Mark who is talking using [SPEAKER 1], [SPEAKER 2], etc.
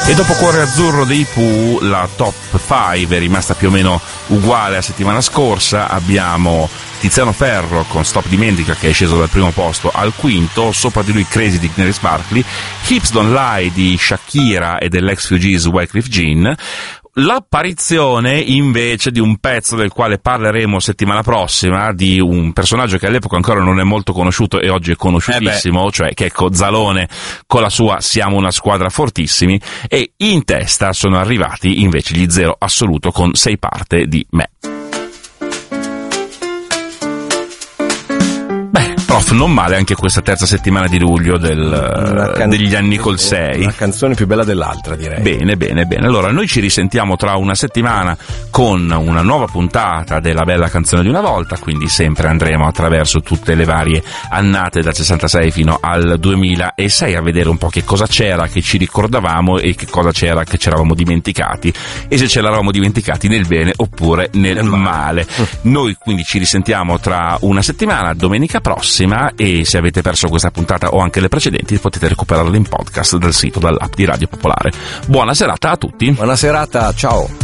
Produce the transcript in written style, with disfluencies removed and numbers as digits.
[SPEAKER 1] E dopo Cuore Azzurro dei Pooh, la top 5 è rimasta più o meno uguale a settimana scorsa. Abbiamo Tiziano Ferro con Stop Dimentica, che è sceso dal primo posto al quinto, sopra di lui Crazy di Gnarls Barkley, Hips Don't Lie di Shakira e dell'ex Fugees Wyclef Jean. L'apparizione invece di un pezzo del quale parleremo settimana prossima, di un personaggio che all'epoca ancora non è molto conosciuto e oggi è conosciutissimo, cioè Checco Zalone con la sua Siamo una squadra fortissimi, e in testa sono arrivati invece gli Zero Assoluto con Sei parte di me. Prof, non male anche questa terza settimana di luglio degli anni col 6.
[SPEAKER 2] Una canzone più bella dell'altra, direi.
[SPEAKER 1] Bene, bene, bene. Allora, noi ci risentiamo tra una settimana con una nuova puntata della Bella Canzone di una Volta, quindi sempre andremo attraverso tutte le varie annate dal 66 fino al 2006 a vedere un po' che cosa c'era che ci ricordavamo e che cosa c'era che ci eravamo dimenticati, e se ce l'eravamo dimenticati nel bene oppure nel male. Noi quindi ci risentiamo tra una settimana, domenica prossima, e se avete perso questa puntata o anche le precedenti potete recuperarle in podcast dal sito, dall'app di Radio Popolare. Buona serata a tutti.
[SPEAKER 2] Buona serata, ciao.